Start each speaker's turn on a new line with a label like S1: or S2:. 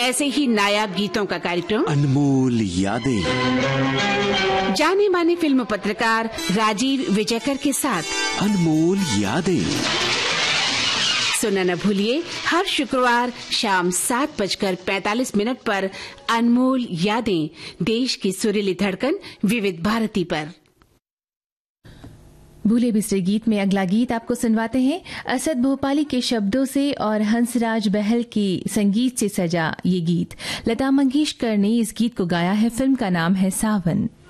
S1: ऐसे ही नायाब गीतों का कार्यक्रम
S2: अनमोल यादें,
S1: जाने माने फिल्म पत्रकार राजीव विजयकर के साथ
S2: अनमोल यादें।
S1: सुनना न भूलिए हर शुक्रवार शाम 7:45 पर अनमोल यादें, देश की सुरीली धड़कन विविध भारती पर।
S3: भूले बिसरे गीत में अगला गीत आपको सुनवाते हैं असद भोपाली के शब्दों से और हंसराज बहल की संगीत से सजा ये गीत। लता मंगेशकर ने इस गीत को गाया है। फिल्म का नाम है सावन।